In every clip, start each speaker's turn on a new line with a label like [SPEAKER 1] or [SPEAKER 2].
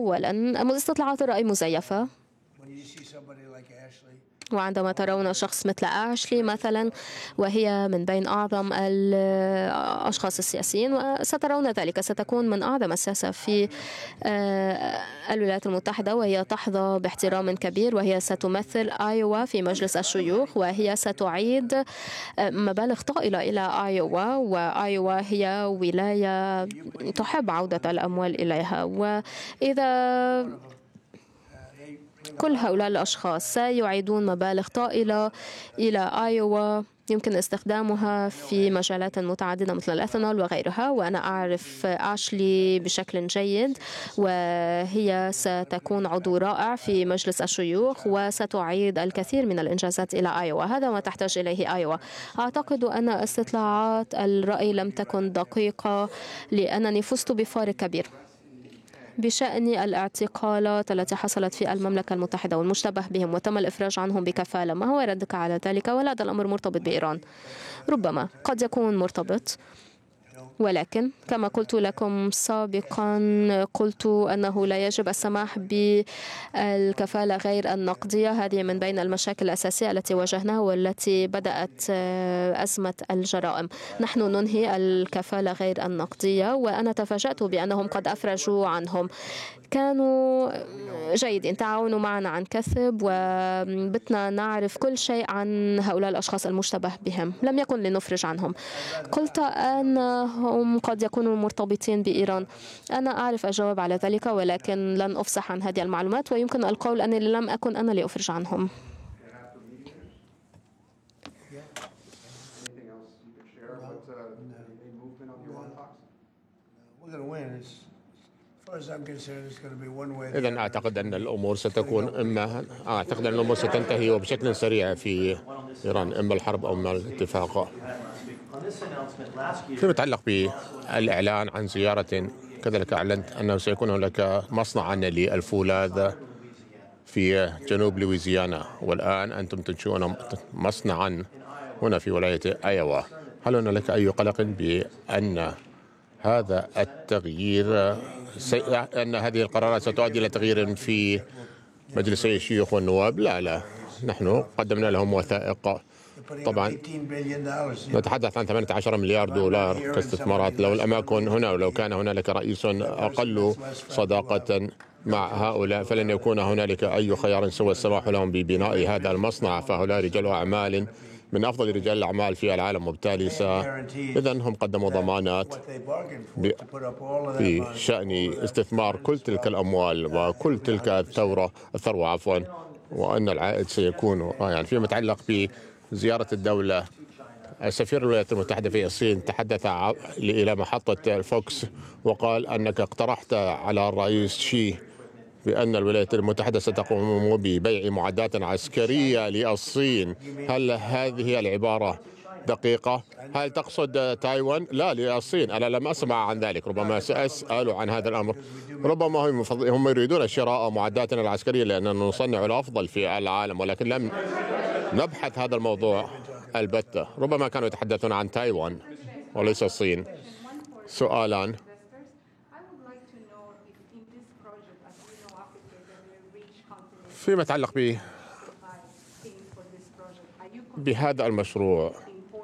[SPEAKER 1] أولا، استطلاعات الرأي مزيفة، وعندما ترون شخص مثل آشلي مثلا وهي من بين أعظم الأشخاص السياسيين، وسترون ذلك، ستكون من أعظم الساسة في الولايات المتحدة، وهي تحظى باحترام كبير، وهي ستمثل آيوا في مجلس الشيوخ، وهي ستعيد مبالغ طائلة إلى آيوا، وآيوا هي ولاية تحب عودة الأموال إليها. وإذا كل هؤلاء الأشخاص سيعيدون مبالغ طائلة إلى آيوا يمكن استخدامها في مجالات متعددة مثل الإثانول وغيرها، وأنا أعرف آشلي بشكل جيد، وهي ستكون عضو رائع في مجلس الشيوخ وستعيد الكثير من الإنجازات إلى آيوا. هذا ما تحتاج إليه آيوا. أعتقد أن استطلاعات الرأي لم تكن دقيقة لأنني فزت بفارق كبير بشأن الاعتقالات التي حصلت في المملكة المتحدة والمشتبه بهم وتم الإفراج عنهم بكفالة. ما هو ردك على ذلك؟ ولا هذا الأمر مرتبط بإيران؟ ربما قد يكون مرتبط، ولكن كما قلت لكم سابقا، قلت أنه لا يجب السماح بالكفالة غير النقدية. هذه من بين المشاكل الأساسية التي واجهناها والتي بدأت أزمة الجرائم. نحن ننهي الكفالة غير النقدية، وأنا تفاجأت بأنهم قد أفرجوا عنهم. كانوا جيدين، تعاونوا معنا عن كثب، وبتنا نعرف كل شيء عن هؤلاء الأشخاص المشتبه بهم. لم يكن لنفرج عنهم. قلت أنهم قد يكونوا مرتبطين بإيران. أنا أعرف الجواب على ذلك، ولكن لن أفصح عن هذه المعلومات، ويمكن القول أنني لم أكن أنا لأفرج عنهم.
[SPEAKER 2] إذن أعتقد أن الأمور ستنتهي وبشكل سريع في إيران، إما الحرب أو إما الاتفاق. فيما يتعلق بالإعلان عن زيارة، كذلك أعلنت أنه سيكون هناك مصنعا للفولاذ في جنوب لويزيانا، والآن أنتم تنشئون مصنعا هنا في ولاية آيوا. هل هناك أي قلق بأن هذا التغيير أن هذه القرارات ستؤدي إلى تغيير في مجلسي الشيوخ والنواب؟ لا، نحن قدمنا لهم وثائق. طبعا نتحدث عن 18 مليار دولار كاستثمارات. لو لم أكن هنا ولو كان هنالك رئيس أقل صداقة مع هؤلاء فلن يكون هنالك أي خيار سوى السماح لهم ببناء هذا المصنع. فهؤلاء رجال أعمال من أفضل رجال الأعمال في العالم، وبالتالي إذن هم قدموا ضمانات بشأن استثمار كل تلك الأموال وكل تلك الثروة وأن العائد سيكون رائعا. فيما يتعلق بزيارة الدولة، السفير الولايات المتحدة في الصين تحدث إلى محطة فوكس وقال أنك اقترحت على الرئيس شي بأن الولايات المتحدة ستقوم ببيع معدات عسكرية للصين. هل هذه العبارة دقيقة؟ هل تقصد تايوان؟ لا، للصين. أنا لم أسمع عن ذلك. ربما سأسأل عن هذا الأمر. ربما هم يريدون شراء معداتنا العسكرية لأننا نصنع الأفضل في العالم، ولكن لم نبحث هذا الموضوع البتة. ربما كانوا يتحدثون عن تايوان وليس الصين. سؤالان. فيما يتعلق بهذا المشروع،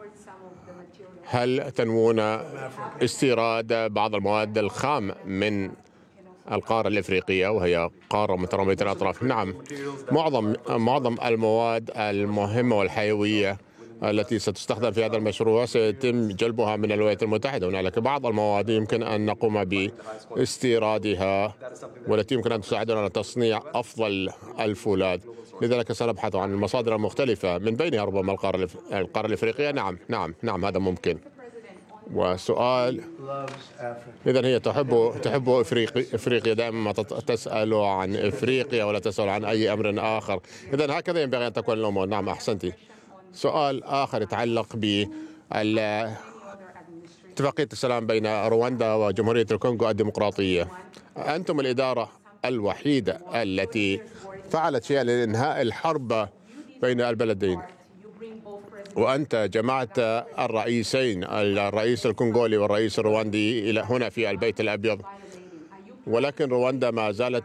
[SPEAKER 2] هل تنوون استيراد بعض المواد الخام من القارة الإفريقية وهي قارة مترامية الأطراف؟ نعم، معظم المواد المهمة والحيوية التي ستستخدم في هذا المشروع سيتم جلبها من الولايات المتحدة. هنالك بعض المواد يمكن أن نقوم باستيرادها والتي يمكن أن تساعدنا على تصنيع أفضل الفولاذ. لذلك سنبحث عن المصادر المختلفة من بينها ربما القارة الإفريقية. نعم هذا ممكن. وسؤال، إذن هي تحب إفريقيا دائما ما تسأل عن إفريقيا ولا تسأل عن أي أمر آخر. إذن هكذا ينبغي أن تكون الأمور. نعم، أحسنتي. سؤال آخر يتعلق باتفاقية السلام بين رواندا وجمهورية الكونغو الديمقراطية. أنتم الإدارة الوحيدة التي فعلت شيئا لإنهاء الحرب بين البلدين، وأنت جمعت الرئيسين، الرئيس الكونغولي والرئيس الرواندي إلى هنا في البيت الأبيض، ولكن رواندا ما زالت